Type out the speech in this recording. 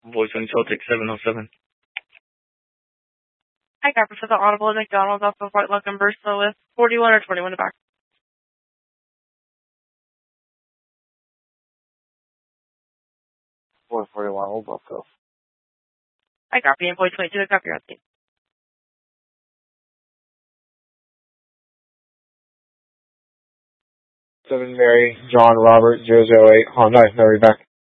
Voice on Celtic 707. Hi, Copper for the Audible at McDonald's off of White Luck and Burslow with 41 or 21 to back. 441, Old Buff Go. Hi, Copy, and 22 to copy your update. 7 Mary, John, Robert, 008, Honda, Mary back.